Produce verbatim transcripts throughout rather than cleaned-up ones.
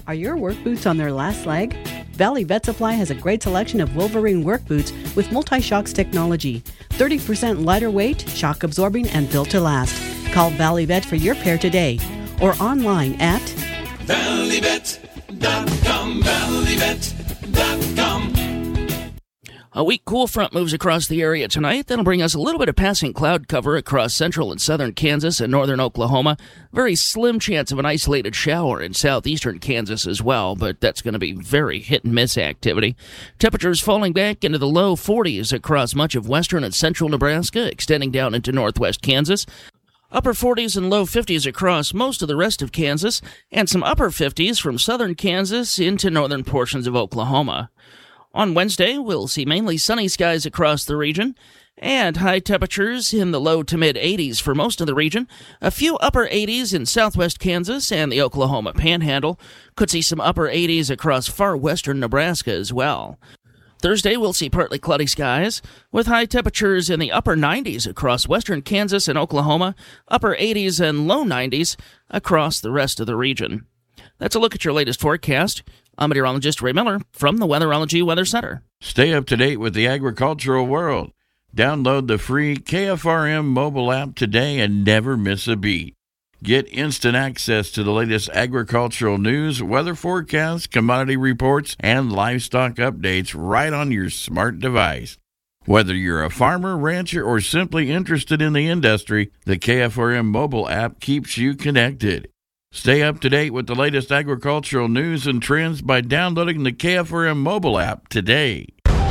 Are your work boots on their last leg? Valley Vet Supply has a great selection of Wolverine work boots with multi-shocks technology. thirty percent lighter weight, shock absorbing, and built to last. Call Valley Vet for your pair today or online at valley vet dot com, valley vet dot com. A weak cool front moves across the area tonight. That'll bring us a little bit of passing cloud cover across central and southern Kansas and northern Oklahoma. Very slim chance of an isolated shower in southeastern Kansas as well, but that's going to be very hit-and-miss activity. Temperatures falling back into the low forties across much of western and central Nebraska, extending down into northwest Kansas. Upper forties and low fifties across most of the rest of Kansas, and some upper fifties from southern Kansas into northern portions of Oklahoma. On Wednesday, we'll see mainly sunny skies across the region, and high temperatures in the low to mid-eighties for most of the region. A few upper eighties in southwest Kansas and the Oklahoma Panhandle. Could see some upper eighties across far western Nebraska as well. Thursday, we'll see partly cloudy skies, with high temperatures in the upper nineties across western Kansas and Oklahoma, upper eighties and low nineties across the rest of the region. That's a look at your latest forecast. I'm meteorologist Ray Miller from the Weatherology Weather Center. Stay up to date with the agricultural world. Download the free K F R M mobile app today and never miss a beat. Get instant access to the latest agricultural news, weather forecasts, commodity reports, and livestock updates right on your smart device. Whether you're a farmer, rancher, or simply interested in the industry, the K F R M mobile app keeps you connected. Stay up to date with the latest agricultural news and trends by downloading the K F R M mobile app today.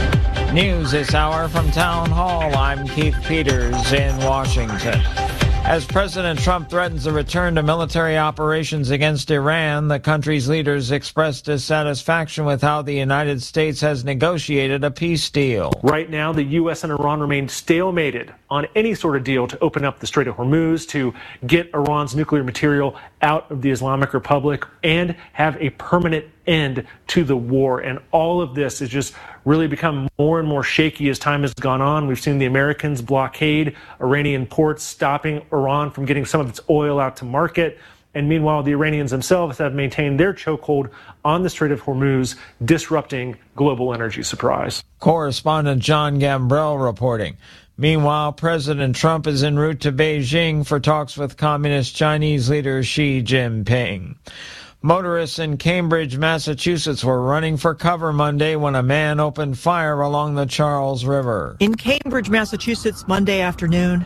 News this hour from Town Hall. I'm Keith Peters in Washington. As President Trump threatens a return to military operations against Iran, the country's leaders expressed dissatisfaction with how the United States has negotiated a peace deal. Right now, the U S and Iran remain stalemated on any sort of deal to open up the Strait of Hormuz, to get Iran's nuclear material out of the Islamic Republic, and have a permanent end to the war. And all of this has just really become more and more shaky as time has gone on. We've seen the Americans blockade Iranian ports, stopping Iran from getting some of its oil out to market. And meanwhile, the Iranians themselves have maintained their chokehold on the Strait of Hormuz, disrupting global energy supplies. Correspondent John Gambrell reporting. Meanwhile, President Trump is en route to Beijing for talks with Communist Chinese leader Xi Jinping. Motorists in Cambridge, Massachusetts were running for cover Monday when a man opened fire along the Charles River. In Cambridge, Massachusetts, Monday afternoon,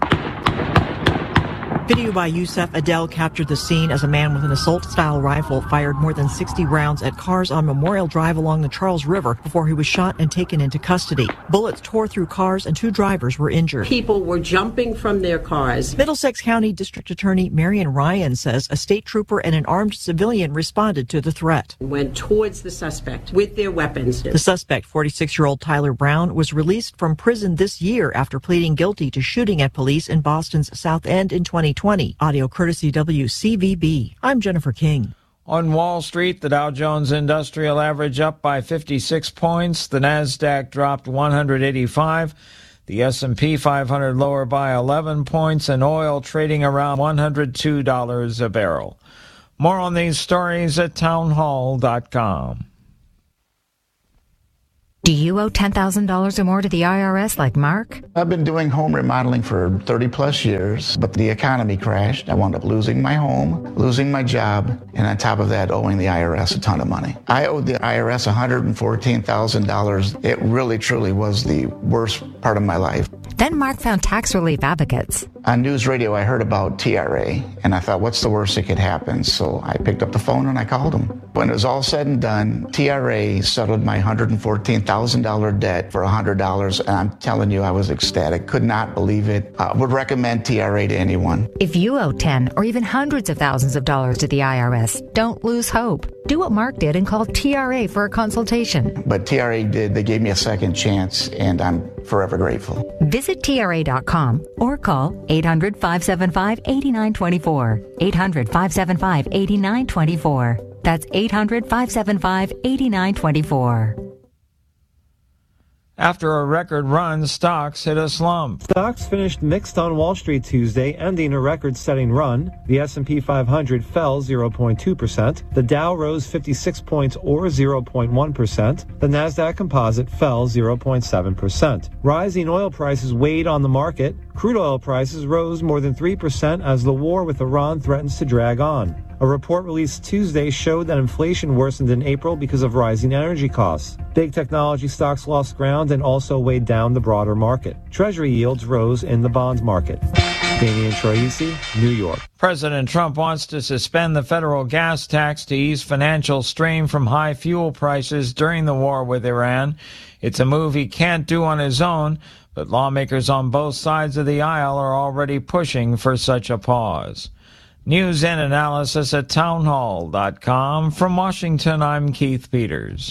video by Yusef Adel captured the scene as a man with an assault-style rifle fired more than sixty rounds at cars on Memorial Drive along the Charles River before he was shot and taken into custody. Bullets tore through cars and two drivers were injured. People were jumping from their cars. Middlesex County District Attorney Marion Ryan says a state trooper and an armed civilian responded to the threat. Went towards the suspect with their weapons. The suspect, forty-six-year-old Tyler Brown, was released from prison this year after pleading guilty to shooting at police in Boston's South End in twenty twenty. Audio courtesy W C V B. I'm Jennifer King. On Wall Street, the Dow Jones Industrial Average up by fifty-six points. The Nasdaq dropped one hundred eighty-five. The S and P five hundred lower by eleven points, and oil trading around one hundred two dollars a barrel. More on these stories at townhall dot com. Do you owe ten thousand dollars or more to the I R S like Mark? I've been doing home remodeling for thirty plus years, but the economy crashed. I wound up losing my home, losing my job, and on top of that, owing the I R S a ton of money. I owed the I R S one hundred fourteen thousand dollars. It really, truly was the worst part of my life. Then Mark found Tax Relief Advocates. On news radio, I heard about T R A, and I thought, what's the worst that could happen? So I picked up the phone and I called them. When it was all said and done, T R A settled my one hundred fourteen thousand dollars debt for one hundred dollars, and I'm telling you, I was ecstatic. Could not believe it. I would recommend T R A to anyone. If you owe ten or even hundreds of thousands of dollars to the I R S, don't lose hope. Do what Mark did and call T R A for a consultation. But T R A did. They gave me a second chance, and I'm forever grateful. Visit T R A dot com or call eight hundred, five seven five, eight nine two four. eight hundred, five seven five, eight nine two four. That's eight hundred, five seven five, eight nine two four. After a record run, stocks hit a slump. Stocks finished mixed on Wall Street Tuesday, ending a record-setting run. The S and P five hundred fell zero point two percent. The Dow rose fifty-six points or zero point one percent. The Nasdaq Composite fell zero point seven percent. Rising oil prices weighed on the market. Crude oil prices rose more than three percent as the war with Iran threatens to drag on. A report released Tuesday showed that inflation worsened in April because of rising energy costs. Big technology stocks lost ground and also weighed down the broader market. Treasury yields rose in the bond market. Damian Troisi, New York. President Trump wants to suspend the federal gas tax to ease financial strain from high fuel prices during the war with Iran. It's a move he can't do on his own, but lawmakers on both sides of the aisle are already pushing for such a pause. News and analysis at townhall dot com. From Washington, I'm Keith Peters.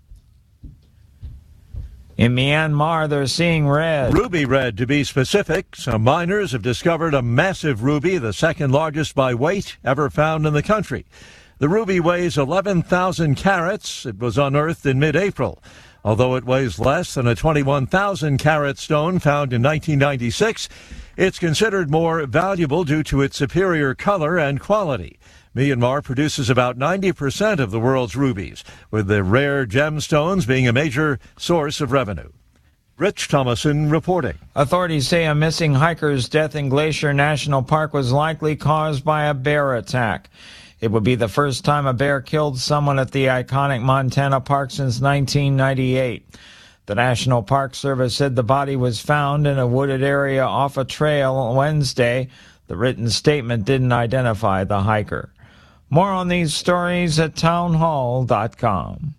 In Myanmar, they're seeing red. Ruby red, to be specific. Some miners have discovered a massive ruby, the second largest by weight ever found in the country. The ruby weighs eleven thousand carats. It was unearthed in mid-April. Although it weighs less than a twenty-one thousand carat stone found in nineteen ninety-six, it's considered more valuable due to its superior color and quality. Myanmar produces about ninety percent of the world's rubies, with the rare gemstones being a major source of revenue. Rich Thomason reporting. Authorities say a missing hiker's death in Glacier National Park was likely caused by a bear attack. It would be the first time a bear killed someone at the iconic Montana park since nineteen ninety-eight. The National Park Service said the body was found in a wooded area off a trail on Wednesday. The written statement didn't identify the hiker. More on these stories at townhall dot com.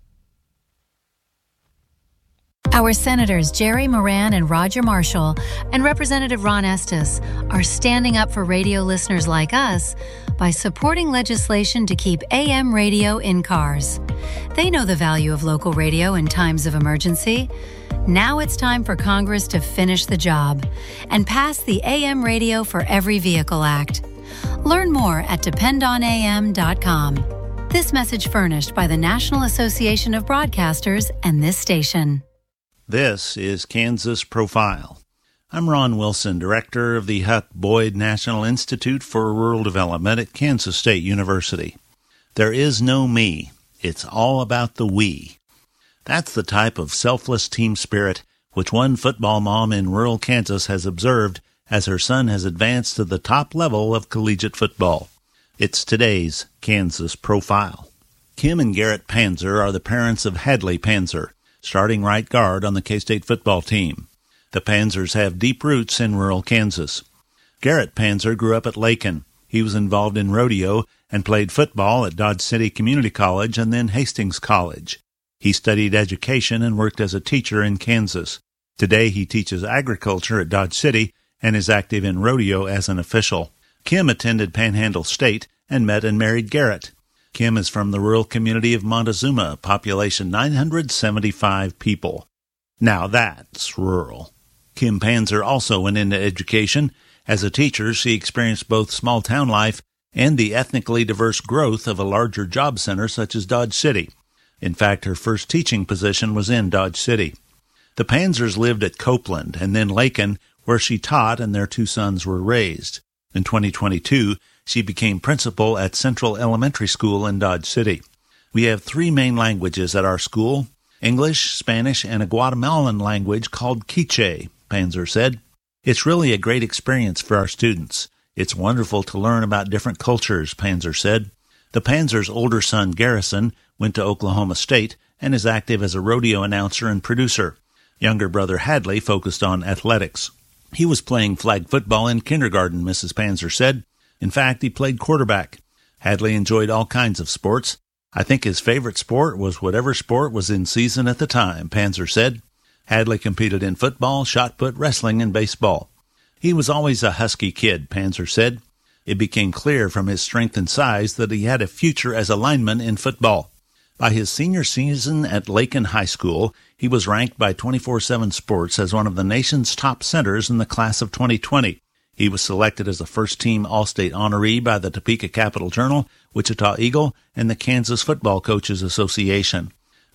Our Senators Jerry Moran and Roger Marshall and Representative Ron Estes are standing up for radio listeners like us by supporting legislation to keep A M radio in cars. They know the value of local radio in times of emergency. Now it's time for Congress to finish the job and pass the A M Radio for Every Vehicle Act. Learn more at depend on A M dot com. This message furnished by the National Association of Broadcasters and this station. This is Kansas Profile. I'm Ron Wilson, director of the Huck Boyd National Institute for Rural Development at Kansas State University. There is no me. It's all about the we. That's the type of selfless team spirit which one football mom in rural Kansas has observed as her son has advanced to the top level of collegiate football. It's today's Kansas Profile. Kim and Garrett Panzer are the parents of Hadley Panzer, starting right guard on the K-State football team. The Panzers have deep roots in rural Kansas. Garrett Panzer grew up at Lakin. He was involved in rodeo and played football at Dodge City Community College and then Hastings College. He studied education and worked as a teacher in Kansas. Today he teaches agriculture at Dodge City and is active in rodeo as an official. Kim attended Panhandle State and met and married Garrett. Kim is from the rural community of Montezuma, population nine hundred seventy-five people. Now that's rural. Kim Panzer also went into education. As a teacher, she experienced both small-town life and the ethnically diverse growth of a larger job center such as Dodge City. In fact, her first teaching position was in Dodge City. The Panzers lived at Copeland and then Lakin, where she taught and their two sons were raised. In twenty twenty-two, she became principal at Central Elementary School in Dodge City. We have three main languages at our school, English, Spanish, and a Guatemalan language called Quiche, Panzer said. It's really a great experience for our students. It's wonderful to learn about different cultures, Panzer said. The Panzer's older son, Garrison, went to Oklahoma State and is active as a rodeo announcer and producer. Younger brother Hadley focused on athletics. He was playing flag football in kindergarten, Missus Panzer said. In fact, he played quarterback. Hadley enjoyed all kinds of sports. I think his favorite sport was whatever sport was in season at the time, Panzer said. Hadley competed in football, shot put, wrestling, and baseball. He was always a husky kid, Panzer said. It became clear from his strength and size that he had a future as a lineman in football. By his senior season at Lakin High School, he was ranked by twenty-four seven Sports as one of the nation's top centers in the class of twenty twenty. He was selected as a first-team All-State honoree by the Topeka Capital Journal, Wichita Eagle, and the Kansas Football Coaches Association.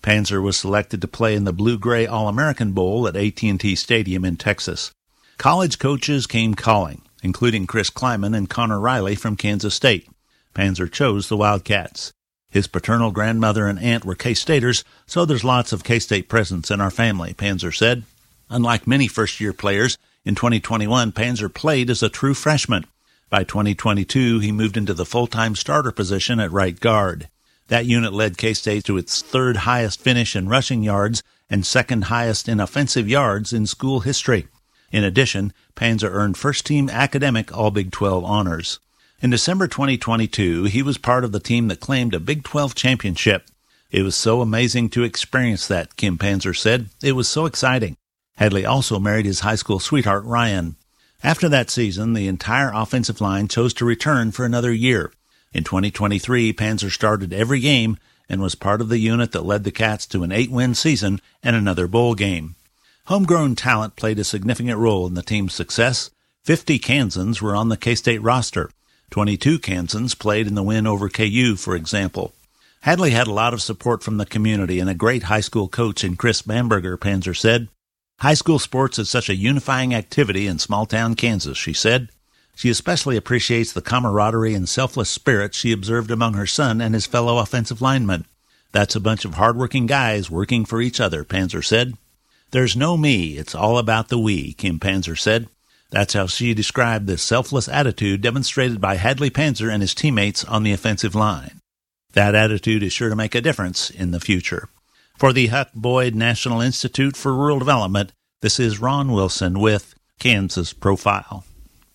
Panzer was selected to play in the Blue-Gray All-American Bowl at A T and T Stadium in Texas. College coaches came calling, including Chris Kleiman and Connor Riley from Kansas State. Panzer chose the Wildcats. His paternal grandmother and aunt were K-Staters, so there's lots of K-State presence in our family, Panzer said. Unlike many first-year players, in twenty twenty-one, Panzer played as a true freshman. By twenty twenty-two, he moved into the full-time starter position at right guard. That unit led K-State to its third highest finish in rushing yards and second highest in offensive yards in school history. In addition, Panzer earned first-team academic All-Big twelve honors. In December twenty twenty-two, he was part of the team that claimed a Big twelve championship. It was so amazing to experience that, Kim Panzer said. It was so exciting. Hadley also married his high school sweetheart, Ryan. After that season, the entire offensive line chose to return for another year. In twenty twenty-three, Panzer started every game and was part of the unit that led the Cats to an eight-win season and another bowl game. Homegrown talent played a significant role in the team's success. Fifty Kansans were on the K-State roster. Twenty-two Kansans played in the win over K U, for example. Hadley had a lot of support from the community and a great high school coach in Chris Bamberger, Panzer said. High school sports is such a unifying activity in small-town Kansas, she said. She especially appreciates the camaraderie and selfless spirit she observed among her son and his fellow offensive linemen. That's a bunch of hard-working guys working for each other, Panzer said. There's no me, it's all about the we, Kim Panzer said. That's how she described the selfless attitude demonstrated by Hadley Panzer and his teammates on the offensive line. That attitude is sure to make a difference in the future. For the Huck Boyd National Institute for Rural Development, this is Ron Wilson with Kansas Profile.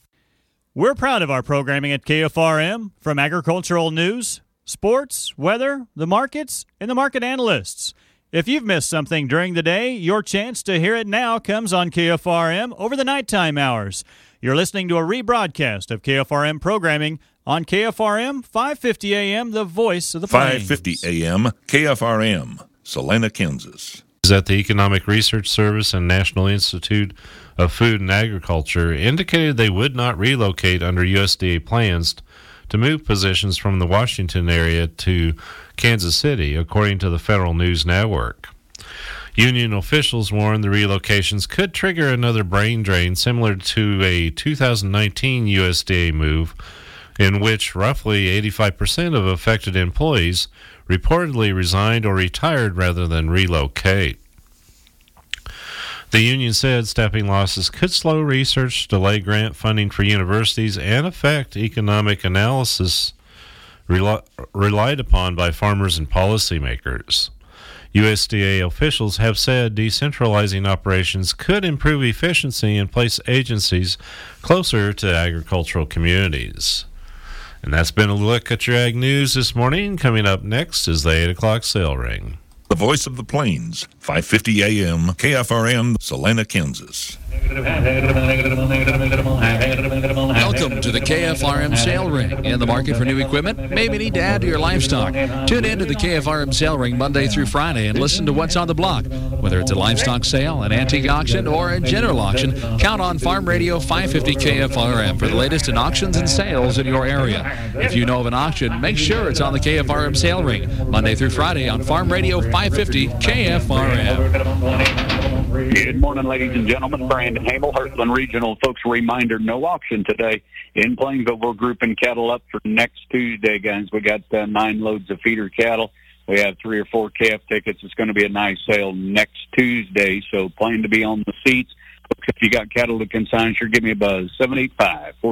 We're proud of our programming at K F R M, from agricultural news, sports, weather, the markets, and the market analysts. If you've missed something during the day, your chance to hear it now comes on K F R M over the nighttime hours. You're listening to a rebroadcast of K F R M programming on K F R M, five fifty A M, the voice of the Plains. five fifty A M, K F R M, Salina, Kansas. At the Economic Research Service and National Institute of Food and Agriculture indicated they would not relocate under U S D A plans to move positions from the Washington area to Kansas City, according to the Federal News Network. Union officials warned the relocations could trigger another brain drain similar to a two thousand nineteen U S D A move, in which roughly eighty-five percent of affected employees reportedly resigned or retired rather than relocate. The union said staffing losses could slow research, delay grant funding for universities, and affect economic analysis rel- relied upon by farmers and policymakers. U S D A officials have said decentralizing operations could improve efficiency and place agencies closer to agricultural communities. And that's been a look at your Ag News this morning. Coming up next is the eight o'clock sale ring. The voice of the Plains, five fifty A M, K F R M, Salina, Kansas. Welcome to the K F R M Sale Ring. In the market for new equipment? Maybe need to add to your livestock. Tune in to the K F R M Sale Ring Monday through Friday and listen to what's on the block. Whether it's a livestock sale, an antique auction, or a general auction, count on Farm Radio five fifty K F R M for the latest in auctions and sales in your area. If you know of an auction, make sure it's on the K F R M Sale Ring Monday through Friday on Farm Radio five fifty K F R M. Good morning, ladies and gentlemen. Brandon Hamel, Heartland Regional. Folks, a reminder, no auction today in Plainsville. We're grouping cattle up for next Tuesday, guys. We got uh, nine loads of feeder cattle. We have three or four calf tickets. It's going to be a nice sale next Tuesday, so plan to be on the seats. If you got cattle to consign, sure give me a buzz. seven eight five, four